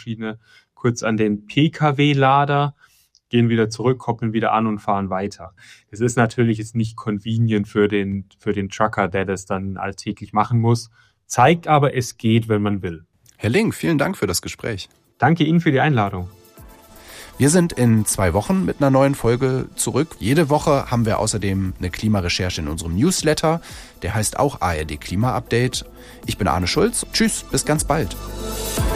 Lademaschine kurz an den Pkw-Lader, gehen wieder zurück, koppeln wieder an und fahren weiter. Es ist natürlich jetzt nicht convenient für den Trucker, der das dann alltäglich machen muss, zeigt aber, es geht, wenn man will. Herr Link, vielen Dank für das Gespräch. Danke Ihnen für die Einladung. Wir sind in 2 Wochen mit einer neuen Folge zurück. Jede Woche haben wir außerdem eine Klimarecherche in unserem Newsletter. Der heißt auch ARD Klima Update. Ich bin Arne Schulz. Tschüss, bis ganz bald.